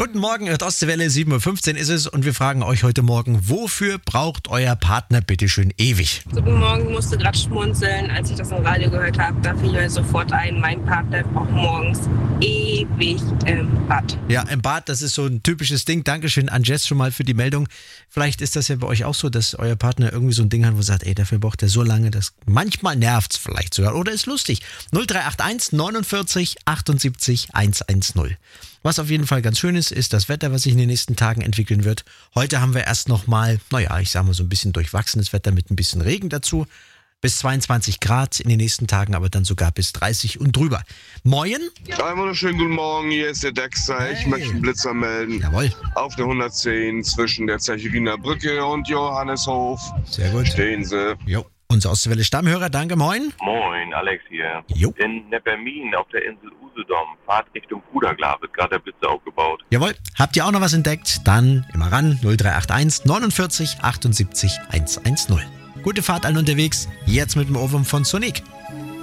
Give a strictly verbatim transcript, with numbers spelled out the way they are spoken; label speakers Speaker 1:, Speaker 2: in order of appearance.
Speaker 1: Guten Morgen, hört Ostseewelle, sieben Uhr fünfzehn ist es und wir fragen euch heute Morgen, wofür braucht euer Partner bitteschön ewig?
Speaker 2: Guten Morgen, ich musste gerade schmunzeln, als ich das im Radio gehört habe. Da fiel mir sofort ein, mein Partner braucht morgens ewig im Bad.
Speaker 1: Ja, im Bad, das ist so ein typisches Ding. Dankeschön an Jess schon mal für die Meldung. Vielleicht ist das ja bei euch auch so, dass euer Partner irgendwie so ein Ding hat, wo er sagt, ey, dafür braucht er so lange, das manchmal nervt es vielleicht sogar oder ist lustig. null drei acht eins neunundvierzig achtundsiebzig hundertzehn. Was auf jeden Fall ganz schön ist, ist das Wetter, was sich in den nächsten Tagen entwickeln wird. Heute haben wir erst nochmal, naja, ich sag mal so ein bisschen durchwachsenes Wetter mit ein bisschen Regen dazu. Bis zweiundzwanzig Grad in den nächsten Tagen, aber dann sogar bis dreißig und drüber. Moin.
Speaker 3: Einen wunderschönen guten Morgen, hier ist der Dexter. Hey. Ich möchte einen Blitzer melden.
Speaker 1: Jawohl.
Speaker 3: Auf der hundertzehn zwischen der Zechiriner Brücke und Johanneshof.
Speaker 1: Sehr gut.
Speaker 3: Stehen Sie.
Speaker 1: Jo. Unser Ostwelle Stammhörer, danke, moin.
Speaker 4: Moin, Alex hier.
Speaker 1: Jo.
Speaker 4: In Neppermin auf der Insel Usedom, Fahrt Richtung Puderglas, wird gerade der Blitzer aufgebaut.
Speaker 1: Jawohl. Habt ihr auch noch was entdeckt? Dann immer ran, null drei acht eins neunundvierzig achtundsiebzig hundertzehn. Gute Fahrt allen unterwegs, jetzt mit dem Ohrwurm von Sonic.